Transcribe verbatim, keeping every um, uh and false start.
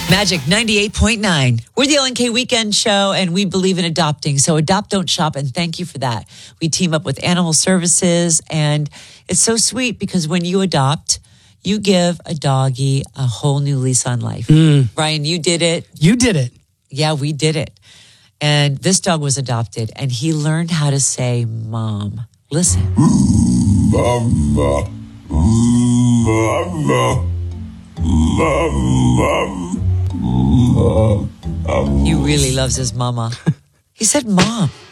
Magic ninety-eight point nine. We're the L N K Weekend Show, and we believe in adopting. So adopt, don't shop, and thank you for that. We team up with Animal Services, and it's so sweet because when you adopt, you give a doggy a whole new lease on life. Mm. Ryan, you did it. You did it. Yeah, we did it. And this dog was adopted, and he learned how to say mom. Listen. Mama. Mama. Mama. He really loves his mama. He said mom.